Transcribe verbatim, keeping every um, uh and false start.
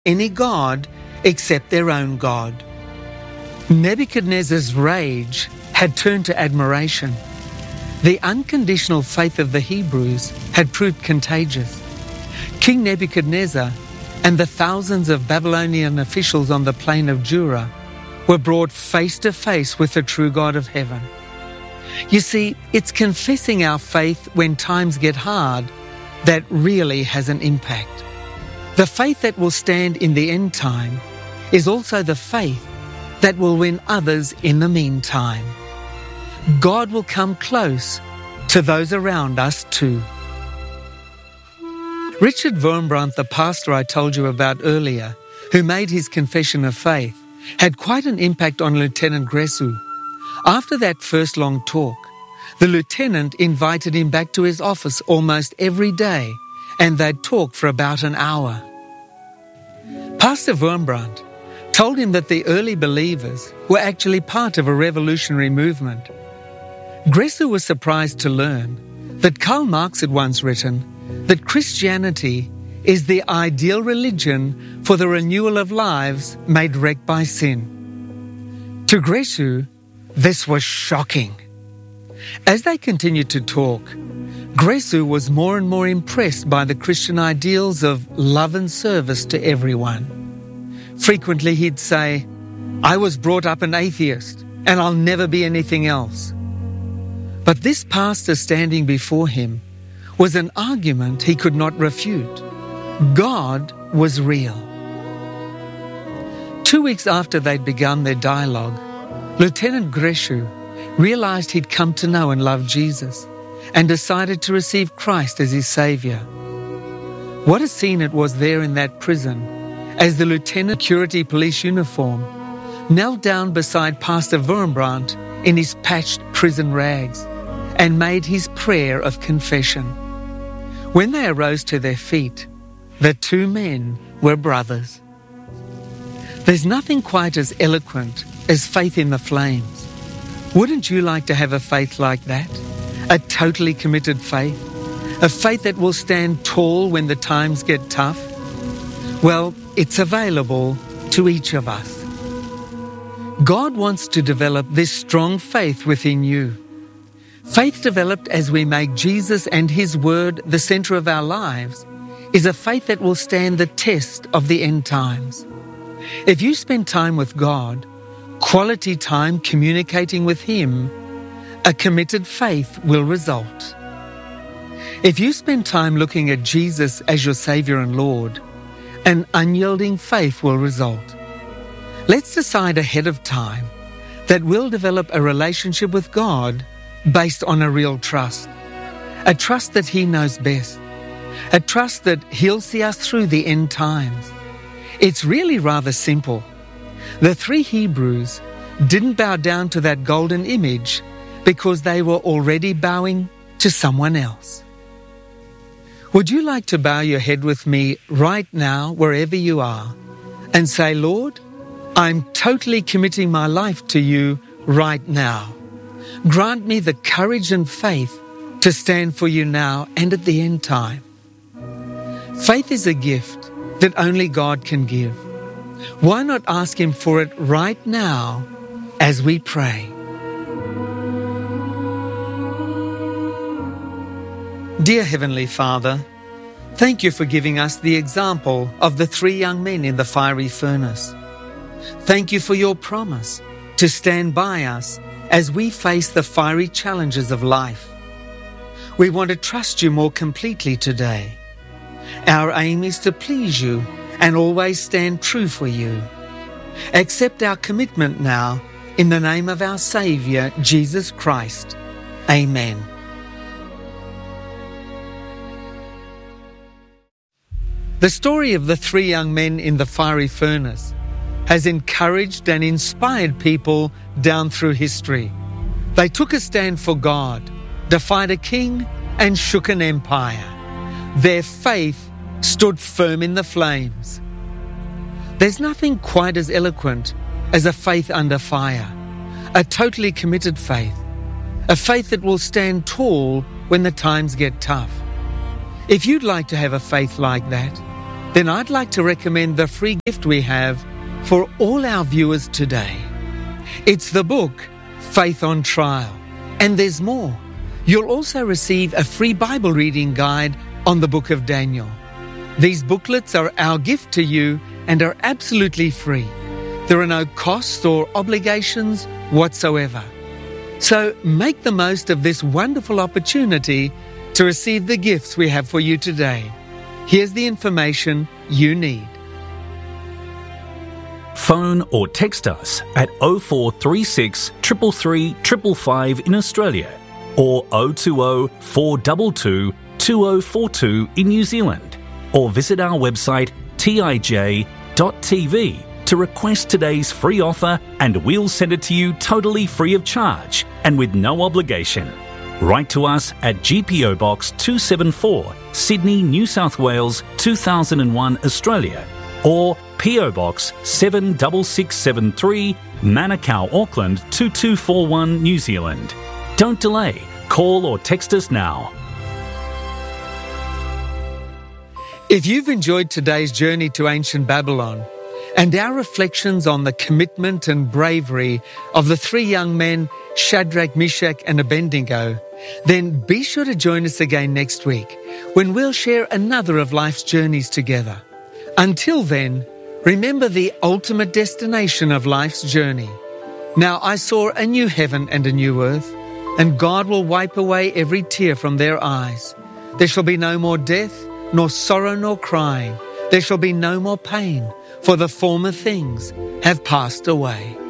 any god except their own God. Nebuchadnezzar's rage had turned to admiration. The unconditional faith of the Hebrews had proved contagious. King Nebuchadnezzar and the thousands of Babylonian officials on the plain of Dura were brought face to face with the true God of heaven. You see, it's confessing our faith when times get hard that really has an impact. The faith that will stand in the end time is also the faith that will win others in the meantime. God will come close to those around us too. Richard Wurmbrand, the pastor I told you about earlier, who made his confession of faith, had quite an impact on Lieutenant Gressu. After that first long talk, the lieutenant invited him back to his office almost every day, and they'd talk for about an hour. Pastor Wurmbrand told him that the early believers were actually part of a revolutionary movement. Gressu was surprised to learn that Karl Marx had once written that Christianity is the ideal religion for the renewal of lives made wrecked by sin. To Gressu, this was shocking. As they continued to talk, Gressu was more and more impressed by the Christian ideals of love and service to everyone. Frequently he'd say, "I was brought up an atheist, and I'll never be anything else." But this pastor standing before him was an argument he could not refute. God was real. Two weeks after they'd begun their dialogue, Lieutenant Gressu realized he'd come to know and love Jesus and decided to receive Christ as his Saviour. What a scene it was there in that prison as the lieutenant, security police uniform, knelt down beside Pastor Wurmbrand in his patched prison rags and made his prayer of confession. When they arose to their feet, the two men were brothers. There's nothing quite as eloquent as faith in the flames. Wouldn't you like to have a faith like that? A totally committed faith? A faith that will stand tall when the times get tough? Well, it's available to each of us. God wants to develop this strong faith within you. Faith developed as we make Jesus and His Word the centre of our lives is a faith that will stand the test of the end times. If you spend time with God, quality time communicating with Him, a committed faith will result. If you spend time looking at Jesus as your Saviour and Lord, an unyielding faith will result. Let's decide ahead of time that we'll develop a relationship with God based on a real trust, a trust that He knows best, a trust that He'll see us through the end times. It's really rather simple. The three Hebrews didn't bow down to that golden image because they were already bowing to someone else. Would you like to bow your head with me right now, wherever you are, and say, "Lord, I'm totally committing my life to you right now. Grant me the courage and faith to stand for you now and at the end time." Faith is a gift that only God can give. Why not ask Him for it right now as we pray? Dear Heavenly Father, thank you for giving us the example of the three young men in the fiery furnace. Thank you for your promise to stand by us as we face the fiery challenges of life. We want to trust you more completely today. Our aim is to please you and always stand true for you. Accept our commitment now in the name of our Saviour, Jesus Christ. Amen. The story of the three young men in the fiery furnace has encouraged and inspired people down through history. They took a stand for God, defied a king, and shook an empire. Their faith stood firm in the flames. There's nothing quite as eloquent as a faith under fire, a totally committed faith, a faith that will stand tall when the times get tough. If you'd like to have a faith like that, then I'd like to recommend the free gift we have for all our viewers today. It's the book, Faith on Trial. And there's more. You'll also receive a free Bible reading guide on the book of Daniel. These booklets are our gift to you and are absolutely free. There are no costs or obligations whatsoever. So make the most of this wonderful opportunity to receive the gifts we have for you today. Here's the information you need. Phone or text us at oh four three six, three three three five five in Australia or oh two oh, four two two, two oh four two in New Zealand, or visit our website t i j dot t v to request today's free offer, and we'll send it to you totally free of charge and with no obligation. Write to us at G P O Box two seventy-four, Sydney, New South Wales two thousand one, Australia, or P O Box seven six six seven three, Manukau, Auckland two two four one, New Zealand. Don't delay. Call or text us now. If you've enjoyed today's journey to ancient Babylon and our reflections on the commitment and bravery of the three young men, Shadrach, Meshach and Abednego, then be sure to join us again next week when we'll share another of life's journeys together. Until then, remember the ultimate destination of life's journey. Now I saw a new heaven and a new earth, and God will wipe away every tear from their eyes. There shall be no more death, nor sorrow, nor crying. There shall be no more pain, for the former things have passed away.